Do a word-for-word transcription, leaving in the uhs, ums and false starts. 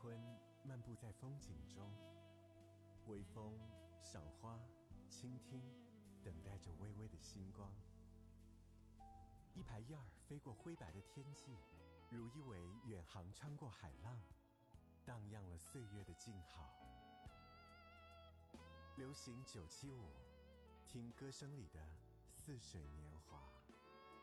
春漫步在风景中，微风、赏花、倾听，等待着微微的星光。一排燕儿飞过灰白的天际，如一尾远航穿过海浪，荡漾了岁月的静好。流行九七五，听歌声里的似水年